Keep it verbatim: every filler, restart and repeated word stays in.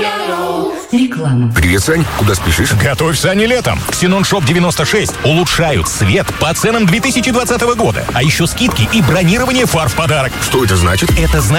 Реклама. Привет, Сань. Куда спешишь? Готовь сани летом. Ксенон Шоп девяносто шесть улучшают свет по ценам две тысячи двадцатого года. А еще скидки и бронирование фар в подарок. Что это значит? Это значит...